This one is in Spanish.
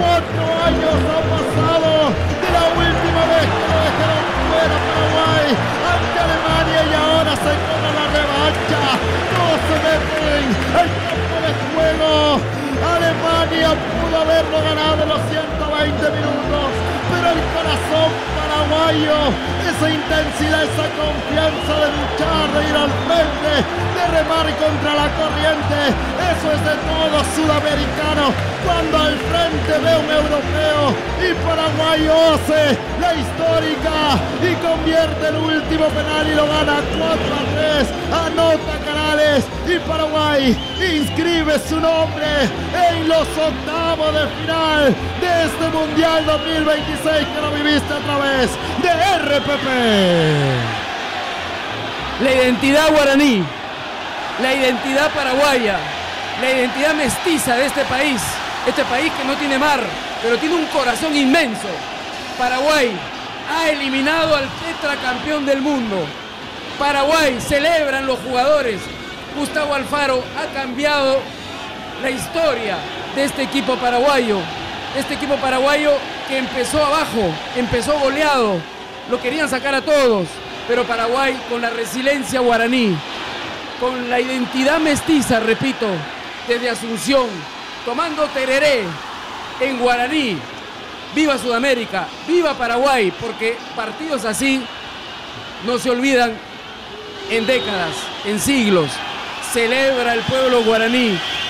años han pasado de la última vez que lo dejaron fuera Paraguay ante Alemania y ahora se cobra la revancha. Todos se meten al campo de juego. Alemania pudo haberlo ganado en los 120 minutos, pero el corazón paraguayo, esa intensidad, esa confianza de luchar, de ir al frente, de remar contra la corriente, eso es de todo sudamericano. Cuando al frente ve un europeo y Paraguay hace la histórica y convierte el último penal y lo gana 4-3, anota Canales y Paraguay inscribe su nombre en los octavos de final de este Mundial 2026 que lo viviste a través de RPP. La identidad guaraní, la identidad paraguaya, la identidad mestiza de este país que no tiene mar, pero tiene un corazón inmenso. Paraguay ha eliminado al tetracampeón del mundo. Paraguay, celebran los jugadores. Gustavo Alfaro ha cambiado la historia de este equipo paraguayo. Este equipo paraguayo que empezó abajo, empezó goleado, lo querían sacar a todos, pero Paraguay con la resiliencia guaraní, con la identidad mestiza, repito, desde Asunción, tomando tereré en guaraní. ¡Viva Sudamérica! ¡Viva Paraguay! Porque partidos así no se olvidan en décadas, en siglos. Celebra el pueblo guaraní